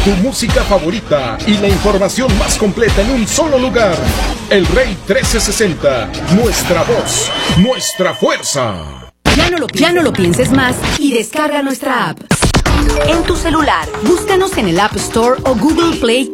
Tu música favorita y la información más completa en un solo lugar. El Rey 1360, nuestra voz, nuestra fuerza. Ya no lo pienses más y descarga nuestra app. En tu celular, búscanos en el App Store o Google Play